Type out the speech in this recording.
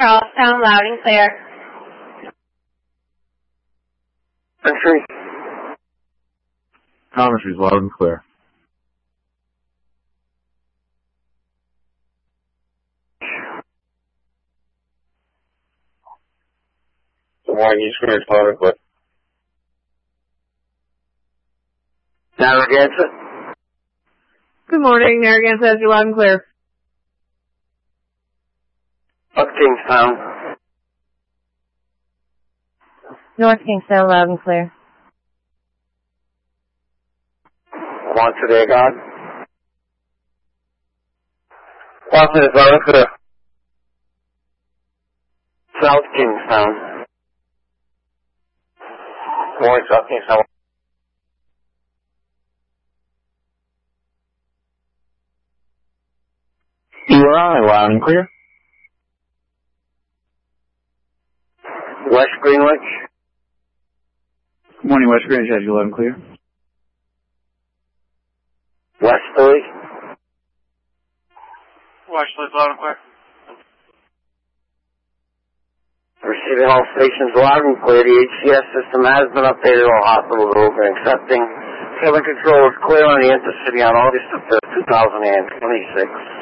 Charlestown, loud and clear. Country. Commentry's loud and clear. Des Moines, East Greenwich, loud and clear. Narragansett. Good morning, Narragansett, you're loud and clear. Up Kingstown. North Kingstown, loud and clear. Want today, God. Watson is loud and clear. South Kingstown. Good morning, South Kingstown. URI, loud and clear. West Greenwich. Good morning, West Greenwich, as you loud and clear. Westerly. Westerly's loud and clear. Receiving all stations loud and clear. The HCS system has been updated. All hospitals are open accepting. Cabin control is clear on the intercity on August 5th, 2026.